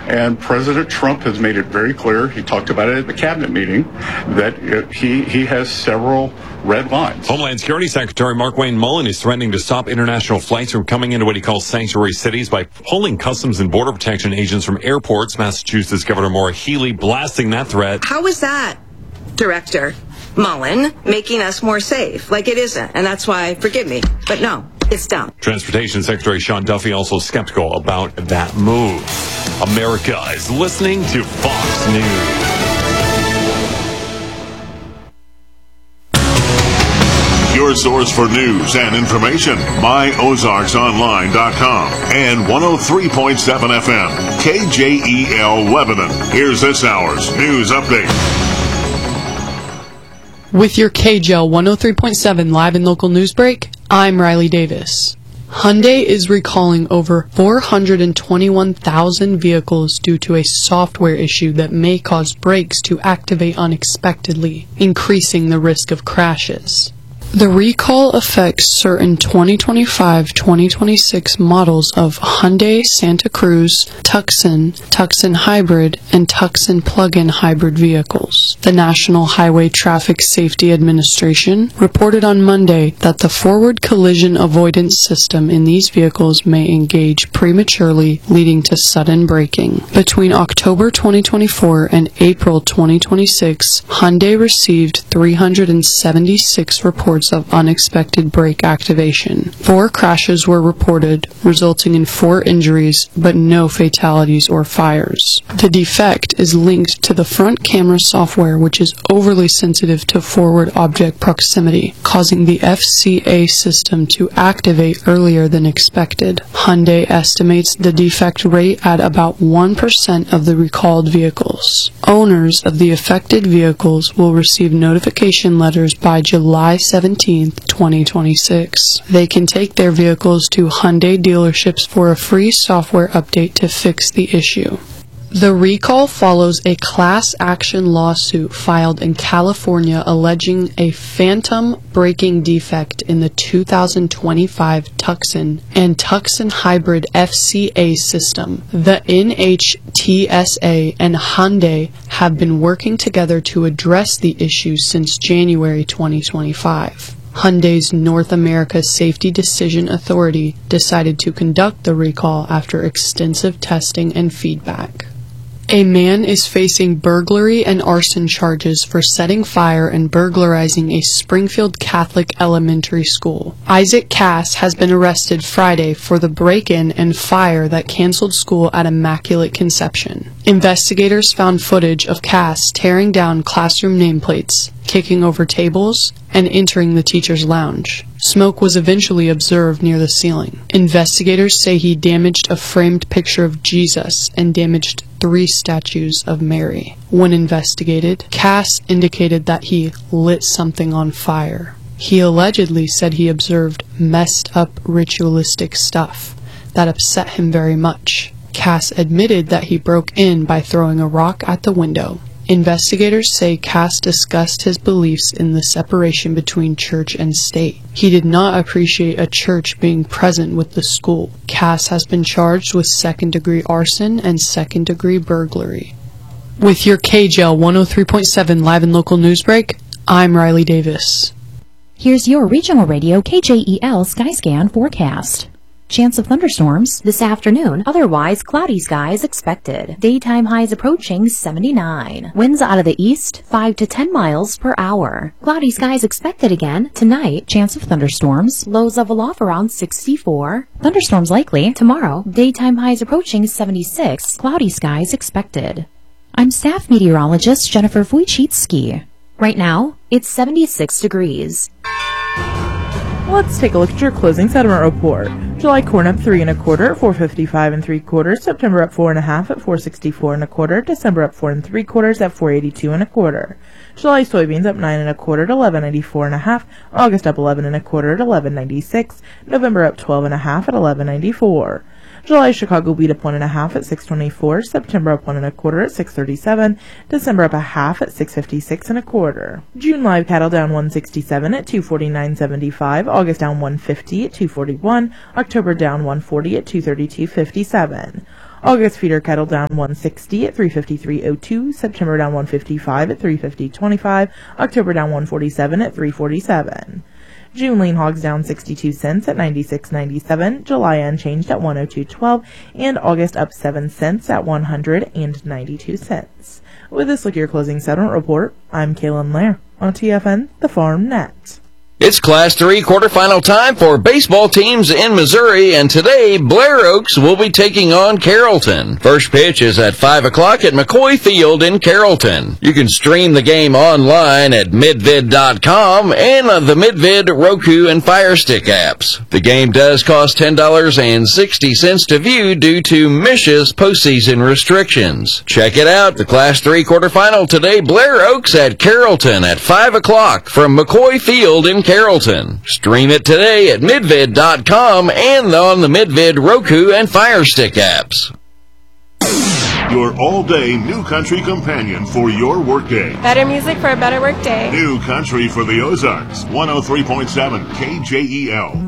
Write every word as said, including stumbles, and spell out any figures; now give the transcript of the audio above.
And President Trump has made it very clear, he talked about it at the cabinet meeting, that it, he, he has several red lines. Homeland Security Secretary Markwayne Mullin is threatening to stop international flights from coming into what he calls sanctuary cities by pulling Customs and Border Protection agents from airports. Massachusetts Governor Maura Healey blasting that threat. How is that, Director Mullin, making us more safe? Like, it isn't, and that's why, forgive me, but no, it's dumb. Transportation Secretary Sean Duffy also skeptical about that move. America is listening to Fox News. Your source for news and information, my ozarks online dot com and one oh three point seven F M, K J E L Lebanon. Here's this hour's news update. With your K J L one oh three point seven live and local news break, I'm Riley Davis. Hyundai is recalling over four hundred twenty-one thousand vehicles due to a software issue that may cause brakes to activate unexpectedly, increasing the risk of crashes. The recall affects certain twenty twenty-five twenty twenty-six models of Hyundai Santa Cruz, Tucson, Tucson Hybrid, and Tucson plug-in hybrid vehicles. The National Highway Traffic Safety Administration reported on Monday that the forward collision avoidance system in these vehicles may engage prematurely, leading to sudden braking. Between October twenty twenty-four and April twenty twenty-six, Hyundai received three hundred seventy-six reports of unexpected brake activation. Four crashes were reported, resulting in four injuries, but no fatalities or fires. The defect is linked to the front camera software, which is overly sensitive to forward object proximity, causing the F C A system to activate earlier than expected. Hyundai estimates the defect rate at about one percent of the recalled vehicles. Owners of the affected vehicles will receive notification letters by July seventeenth, twenty twenty-six. They can take their vehicles to Hyundai dealerships for a free software update to fix the issue. The recall follows a class action lawsuit filed in California alleging a phantom braking defect in the two thousand twenty-five Tucson and Tucson Hybrid F C A system. The N H T S A and Hyundai have been working together to address the issue since January twenty twenty-five. Hyundai's North America Safety Decision Authority decided to conduct the recall after extensive testing and feedback. A man is facing burglary and arson charges for setting fire and burglarizing a Springfield Catholic elementary school. Isaac Cass has been arrested Friday for the break-in and fire that canceled school at Immaculate Conception. Investigators found footage of Cass tearing down classroom nameplates, kicking over tables, and entering the teacher's lounge. Smoke was eventually observed near the ceiling. Investigators say he damaged a framed picture of Jesus and damaged three statues of Mary. When investigated, Cass indicated that he lit something on fire. He allegedly said he observed messed up ritualistic stuff that upset him very much. Cass admitted that he broke in by throwing a rock at the window. Investigators say Cass discussed his beliefs in the separation between church and state. He did not appreciate a church being present with the school. Cass has been charged with second-degree arson and second-degree burglary. With your K J L one oh three point seven live and local news break, I'm Riley Davis. Here's your regional radio K J E L Skyscan forecast. Chance of thunderstorms this afternoon. Otherwise, cloudy skies expected. Daytime highs approaching seventy-nine. Winds out of the east, five to ten miles per hour. Cloudy skies expected again tonight. Chance of thunderstorms. Lows level off around sixty-four. Thunderstorms likely tomorrow. Daytime highs approaching seventy-six. Cloudy skies expected. I'm staff meteorologist Jennifer Wojcicki. Right now, it's seventy-six degrees. Let's take a look at your closing settlement report. July corn up three and a quarter at four fifty-five and three quarters. September up four and a half at four sixty-four and a quarter. December up four and three quarters at four eighty-two and a quarter. July soybeans up nine and a quarter at eleven eighty-four and a half. August up eleven and a quarter at eleven ninety-six. November up twelve and a half at eleven ninety-four. July Chicago wheat up one and a half at six twenty-four. September up one and a quarter at six thirty-seven. December up a half at six fifty-six and a quarter. June live cattle down one sixty-seven at two forty-nine seventy-five. August down one fifty at two forty-one. October down one forty at two thirty-two fifty-seven. August feeder cattle down one sixty at three fifty-three oh two, September down one fifty-five at three fifty twenty-five, October down one forty-seven at three forty-seven. June lean hogs down sixty-two cents at ninety-six ninety-seven, July unchanged at one oh two twelve, and August up seven cents at one hundred ninety-two cents. With this look at your closing settlement report, I'm Kaylin Lair on T F N, the Farm Net. It's Class three quarterfinal time for baseball teams in Missouri, and today Blair Oaks will be taking on Carrollton. First pitch is at five o'clock at McCoy Field in Carrollton. You can stream the game online at midvid dot com and on the Midvid, Roku, and Fire Stick apps. The game does cost ten dollars and sixty cents to view due to Mish's postseason restrictions. Check it out, the Class three quarterfinal today, Blair Oaks at Carrollton at five o'clock from McCoy Field in Carrollton. Stream it today at midvid dot com and on the Midvid, Roku, and Fire Stick apps. Your all-day New Country companion for your workday. Better music for a better workday. New Country for the Ozarks. one oh three point seven K J E L.